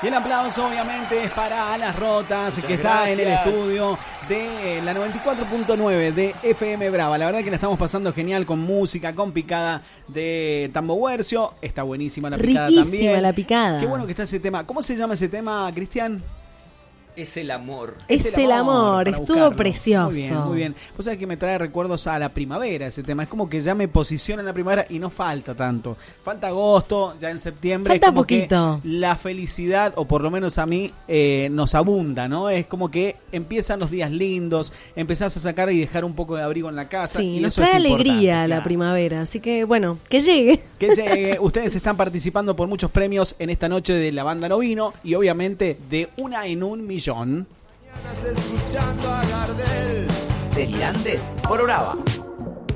Y el aplauso obviamente es para Alas Rotas, Muchas que está gracias. en el estudio de la 94.9 de FM Brava. La verdad que la estamos pasando genial con música, con picada de Tambo Huercio. Está buenísima la picada Riquísima también. la picada. Qué bueno que está ese tema. ¿Cómo se llama ese tema, Cristian? Es el amor. Es el amor, para estuvo buscarlo. precioso. Muy bien, muy bien. Vos sabés que me trae recuerdos a la primavera ese tema. Es como que ya me posiciona en la primavera y no falta tanto. Falta agosto, ya en septiembre. Falta es como poquito. que la felicidad, o por lo menos a mí, nos abunda, ¿no? Es como que empiezan los días lindos, empezás a sacar y dejar un poco de abrigo en la casa. Sí, y nos eso trae es alegría importante, la claro. primavera, así que bueno, que llegue. Que llegue. Ustedes están participando por muchos premios en esta noche de la banda Novino y obviamente de 1 en 1 millón. Escuchando a Gardel. Delirantes por Brava.